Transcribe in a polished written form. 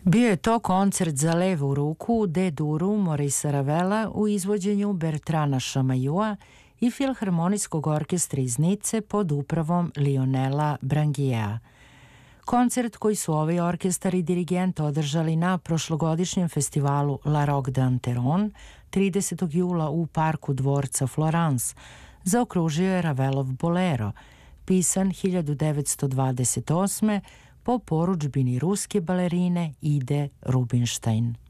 Bio je to koncert za levu ruku D-duru Maurice Ravela u izvođenju Bertrana Chamayua i Filharmonijskog orkestra iz Nice pod upravom Lionela Branguiera. Koncert koji su ovaj orkestar i dirigent održali na prošlogodišnjem festivalu La Roque d'Anteron 30. jula u parku dvorca Florence zaokružio je Ravelov Bolero, pisan 1928. po porudžbini ruske balerine Ide Rubinštajn.